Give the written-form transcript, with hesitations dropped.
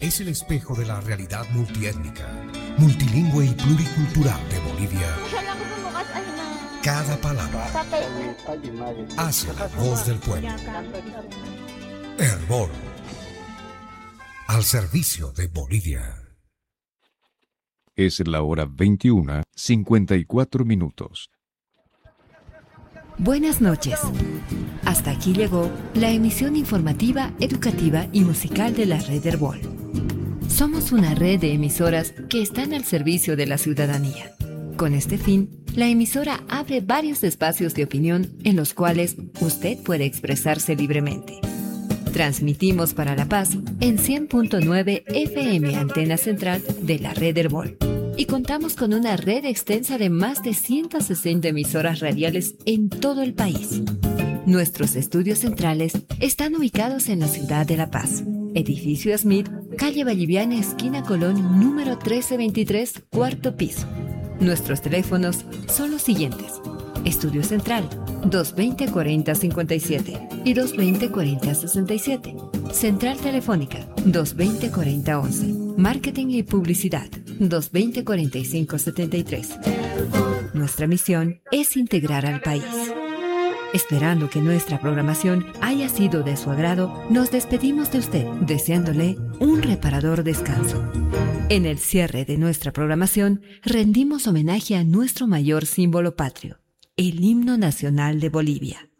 es el espejo de la realidad multiétnica, multilingüe y pluricultural de Bolivia. Cada palabra hace la voz del pueblo. Herbol, al servicio de Bolivia. Es la hora 21:54. Buenas noches. Hasta aquí llegó la emisión informativa, educativa y musical de la red Herbol. Somos una red de emisoras que están al servicio de la ciudadanía. Con este fin, la emisora abre varios espacios de opinión en los cuales usted puede expresarse libremente. Transmitimos para La Paz en 100.9 FM Antena Central de la red Herbol. Y contamos con una red extensa de más de 160 emisoras radiales en todo el país. Nuestros estudios centrales están ubicados en la ciudad de La Paz. Edificio Smith, calle Valliviana, esquina Colón, número 1323, cuarto piso. Nuestros teléfonos son los siguientes. Estudio Central, 220-4057 y 220-4067. Central Telefónica, 220-4011. Marketing y Publicidad, 220-4573. Nuestra misión es integrar al país. Esperando que nuestra programación haya sido de su agrado, nos despedimos de usted, deseándole un reparador descanso. En el cierre de nuestra programación, rendimos homenaje a nuestro mayor símbolo patrio, el himno nacional de Bolivia.